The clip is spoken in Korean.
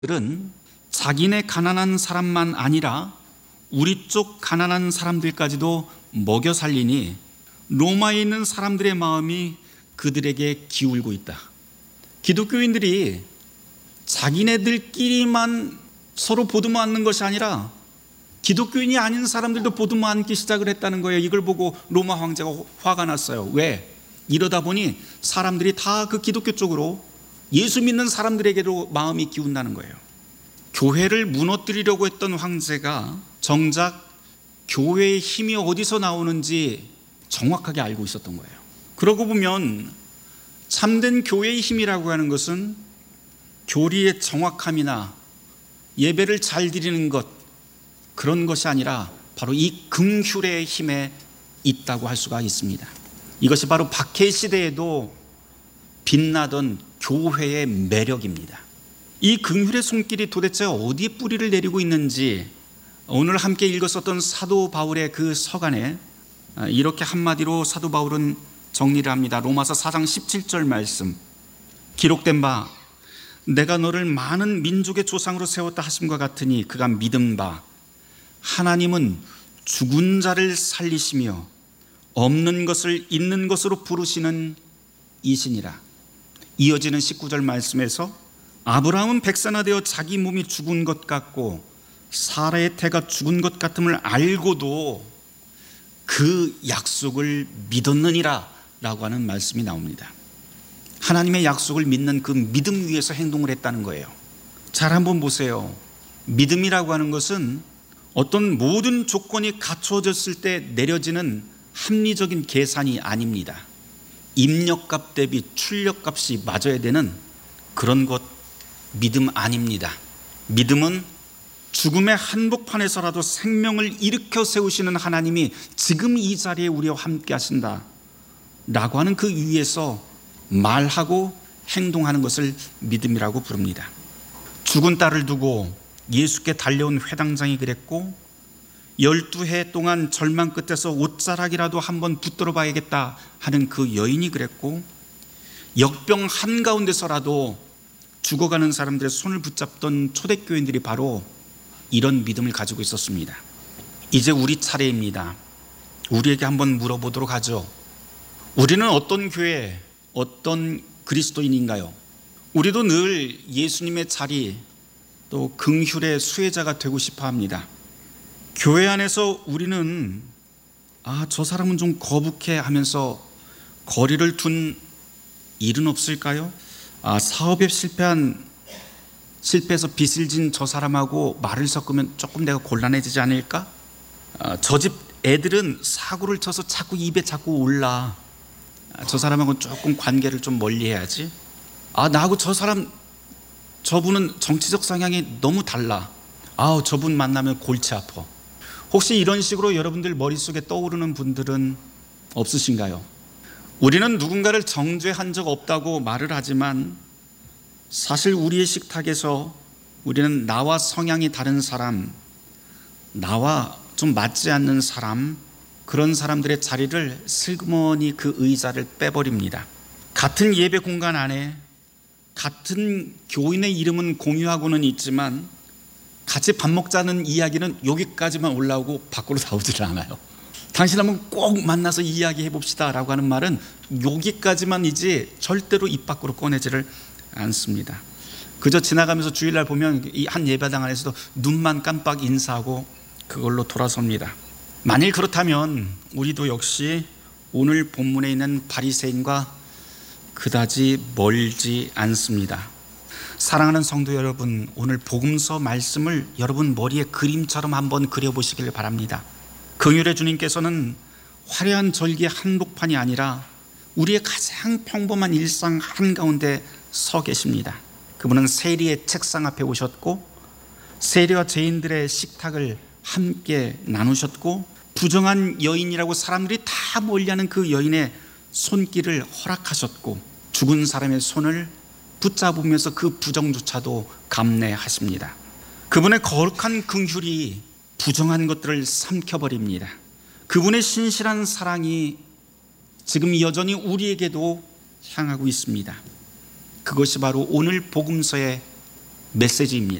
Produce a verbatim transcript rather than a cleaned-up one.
은 자기네 가난한 사람만 아니라 우리 쪽 가난한 사람들까지도 먹여 살리니 로마에 있는 사람들의 마음이 그들에게 기울고 있다. 기독교인들이 자기네들끼리만 서로 보듬어 안는 것이 아니라 기독교인이 아닌 사람들도 보듬어 안기 시작을 했다는 거예요. 이걸 보고 로마 황제가 화가 났어요. 왜? 이러다 보니 사람들이 다 그 기독교 쪽으로 예수 믿는 사람들에게로 마음이 기운다는 거예요. 교회를 무너뜨리려고 했던 황제가 정작 교회의 힘이 어디서 나오는지 정확하게 알고 있었던 거예요. 그러고 보면 참된 교회의 힘이라고 하는 것은 교리의 정확함이나 예배를 잘 드리는 것, 그런 것이 아니라 바로 이 긍휼의 힘에 있다고 할 수가 있습니다. 이것이 바로 박해 시대에도 빛나던 교회의 매력입니다. 이 긍휼의 손길이 도대체 어디에 뿌리를 내리고 있는지 오늘 함께 읽었었던 사도 바울의 그 서간에 이렇게 한마디로 사도 바울은 정리를 합니다. 로마서 사 장 십칠 절 말씀, 기록된 바 내가 너를 많은 민족의 조상으로 세웠다 하심과 같으니 그가 믿은 바 하나님은 죽은 자를 살리시며 없는 것을 있는 것으로 부르시는 이시니라. 이어지는 십구 절 말씀에서 아브라함은 백산화되어 자기 몸이 죽은 것 같고 사라의 태가 죽은 것 같음을 알고도 그 약속을 믿었느니라 라고 하는 말씀이 나옵니다. 하나님의 약속을 믿는 그 믿음 위에서 행동을 했다는 거예요. 잘 한번 보세요. 믿음이라고 하는 것은 어떤 모든 조건이 갖추어졌을 때 내려지는 합리적인 계산이 아닙니다. 입력값 대비 출력값이 맞아야 되는 그런 것 믿음 아닙니다. 믿음은 죽음의 한복판에서라도 생명을 일으켜 세우시는 하나님이 지금 이 자리에 우리와 함께 하신다 라고 하는 그 위에서 말하고 행동하는 것을 믿음이라고 부릅니다. 죽은 딸을 두고 예수께 달려온 회당장이 그랬고 열두 해 동안 절망 끝에서 옷자락이라도 한번 붙들어 봐야겠다 하는 그 여인이 그랬고 역병 한가운데서라도 죽어가는 사람들의 손을 붙잡던 초대교인들이 바로 이런 믿음을 가지고 있었습니다. 이제 우리 차례입니다. 우리에게 한번 물어보도록 하죠. 우리는 어떤 교회, 어떤 그리스도인인가요? 우리도 늘 예수님의 자리, 또 긍휼의 수혜자가 되고 싶어 합니다. 교회 안에서 우리는 아, 저 사람은 좀 거북해 하면서 거리를 둔 일은 없을까요? 아, 사업에 실패한 실패해서 빚을 진 저 사람하고 말을 섞으면 조금 내가 곤란해지지 않을까? 아, 저 집 애들은 사고를 쳐서 자꾸 입에 자꾸 올라. 아, 저 사람하고는 조금 관계를 좀 멀리 해야지. 아, 나하고 저 사람 저분은 정치적 성향이 너무 달라. 아우, 저분 만나면 골치 아파. 혹시 이런 식으로 여러분들 머릿속에 떠오르는 분들은 없으신가요? 우리는 누군가를 정죄한 적 없다고 말을 하지만 사실 우리의 식탁에서 우리는 나와 성향이 다른 사람, 나와 좀 맞지 않는 사람, 그런 사람들의 자리를 슬그머니 그 의자를 빼버립니다. 같은 예배 공간 안에 같은 교인의 이름은 공유하고는 있지만 같이 밥 먹자는 이야기는 여기까지만 올라오고 밖으로 나오질 않아요. 당신 한번 꼭 만나서 이야기해 봅시다 라고 하는 말은 여기까지만이지 절대로 입 밖으로 꺼내지를 않습니다. 그저 지나가면서 주일날 보면 이 한 예배당 안에서도 눈만 깜빡 인사하고 그걸로 돌아섭니다. 만일 그렇다면 우리도 역시 오늘 본문에 있는 바리새인과 그다지 멀지 않습니다. 사랑하는 성도 여러분, 오늘 복음서 말씀을 여러분 머리에 그림처럼 한번 그려보시길 바랍니다. 긍휼의 주님께서는 화려한 절기의 한복판이 아니라 우리의 가장 평범한 일상 한가운데 서 계십니다. 그분은 세리의 책상 앞에 오셨고 세리와 죄인들의 식탁을 함께 나누셨고 부정한 여인이라고 사람들이 다 몰려하는 그 여인의 손길을 허락하셨고 죽은 사람의 손을 붙잡으면서 그 부정조차도 감내하십니다. 그분의 거룩한 긍휼이 부정한 것들을 삼켜버립니다. 그분의 신실한 사랑이 지금 여전히 우리에게도 향하고 있습니다. 그것이 바로 오늘 복음서의 메시지입니다.